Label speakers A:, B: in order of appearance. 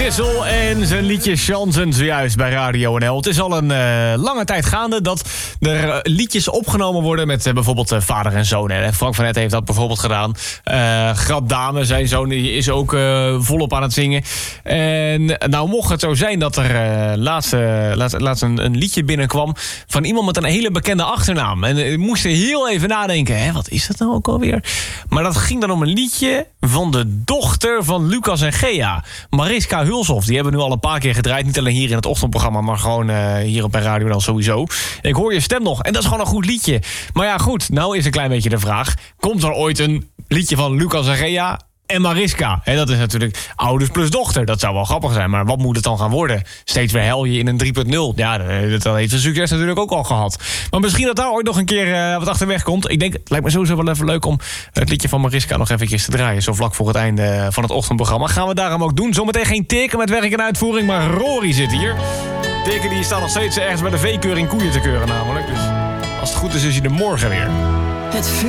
A: Dissel en zijn liedje Chansen zojuist bij Radio NL. Het is al een lange tijd gaande dat er liedjes opgenomen worden met bijvoorbeeld vader en zoon. En Frank van Etten heeft dat bijvoorbeeld gedaan. Grad Dame, zijn zoon, die is ook volop aan het zingen. En nou mocht het zo zijn dat er laatst een liedje binnenkwam van iemand met een hele bekende achternaam. En ik moest er heel even nadenken, hè, wat is dat nou ook alweer? Maar dat ging dan om een liedje van de dochter van Lucas en Gea, Mariska Hulshoff. Die hebben we nu al een paar keer gedraaid. Niet alleen hier in het ochtendprogramma, maar gewoon hier op bij Radio dan sowieso. Ik hoor je stem nog en dat is gewoon een goed liedje. Maar ja, goed, nou is een klein beetje de vraag. Komt er ooit een liedje van Lucas en Gea en Mariska? En dat is natuurlijk ouders plus dochter. Dat zou wel grappig zijn, maar wat moet het dan gaan worden? Steeds weer Helje in een 3.0. Ja, dat heeft zijn succes natuurlijk ook al gehad. Maar misschien dat daar ooit nog een keer wat achterweg komt. Ik denk, het lijkt me sowieso wel even leuk om het liedje van Mariska nog eventjes te draaien. Zo vlak voor het einde van het ochtendprogramma. Gaan we daarom ook doen. Zometeen geen teken met werk en uitvoering, maar Rory zit hier. Teken die staat nog steeds ergens bij de veekeuring koeien te keuren namelijk. Dus als het goed is hij er morgen weer.
B: Het vuur